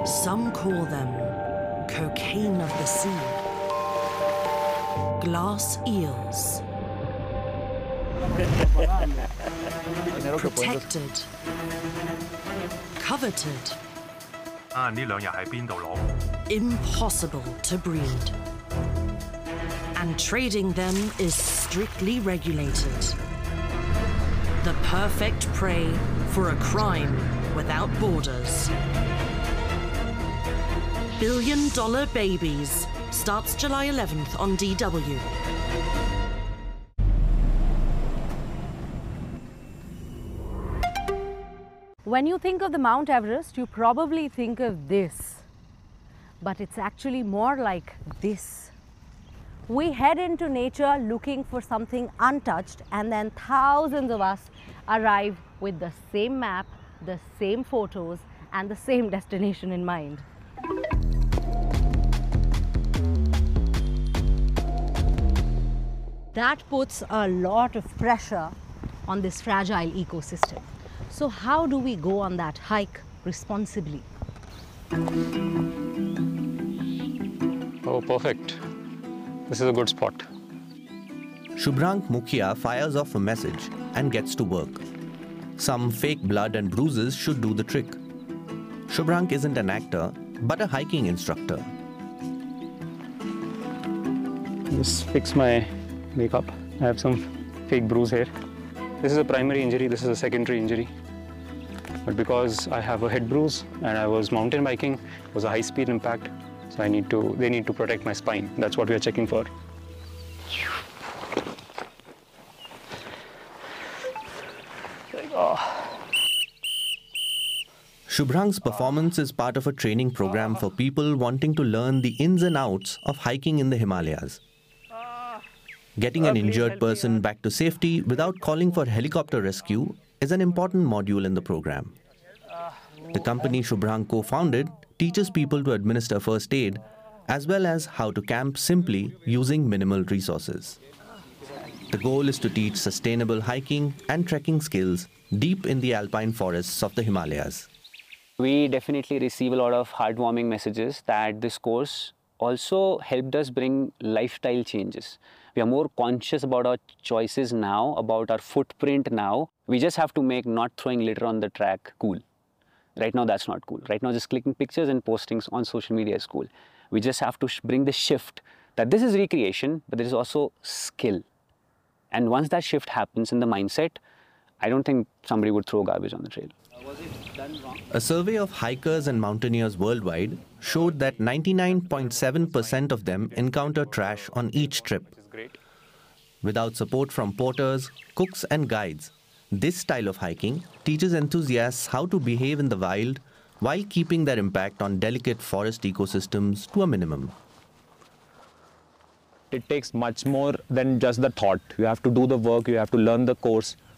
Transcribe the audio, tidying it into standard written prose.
Some call them cocaine of the sea, glass eels, protected, coveted, impossible to breed. And trading them is strictly regulated. The perfect prey for a crime without borders. $1 Billion Babies starts July 11th on DW. When you think of the Mount Everest, you probably think of this, but it's actually more like this. We head into nature looking for something untouched, and then thousands of us arrive with the same map, the same photos, and the same destination in mind. That puts a lot of pressure on this fragile ecosystem. So how do we go on that hike responsibly? Oh, perfect. This is a good spot. Shubhrank Mukhia fires off a message and gets to work. Some fake blood and bruises should do the trick. Shubhrank isn't an actor, but a hiking instructor. Just fix my makeup. I have some fake bruise here. This is a primary injury, this is a secondary injury. But because I have a head bruise and I was mountain biking, it was a high-speed impact, so they need to protect my spine. That's what we are checking for. Shubhrank's performance is part of a training program for people wanting to learn the ins and outs of hiking in the Himalayas. Getting an injured person back to safety without calling for helicopter rescue is an important module in the program. The company Shubhrank co-founded teaches people to administer first aid as well as how to camp simply using minimal resources. The goal is to teach sustainable hiking and trekking skills deep in the alpine forests of the Himalayas. We definitely receive a lot of heartwarming messages that this course also helped us bring lifestyle changes. We are more conscious about our choices now, about our footprint now. We just have to make not throwing litter on the track cool. Right now, that's not cool. Right now, just clicking pictures and posting on social media is cool. We just have to bring the shift that this is recreation, but there is also skill. And once that shift happens in the mindset, I don't think somebody would throw garbage on the trail. A survey of hikers and mountaineers worldwide showed that 99.7% of them encounter trash on each trip. Without support from porters, cooks and guides, this style of hiking teaches enthusiasts how to behave in the wild while keeping their impact on delicate forest ecosystems to a minimum. It takes much more than just the thought. You have to do the work, you have to learn the course,